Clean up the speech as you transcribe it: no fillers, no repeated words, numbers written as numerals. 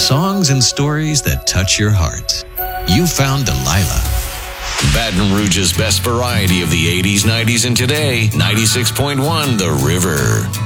songs and stories that touch your heart. You found Delilah. Baton Rouge's best variety of the 80s, 90s, and today, 96.1 The River.